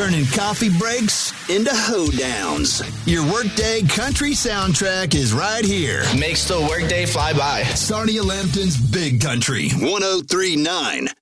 turning coffee breaks into hoedowns. Your workday country soundtrack is right here. Makes the workday fly by. Sarnia Lambton's Big Country 103.9.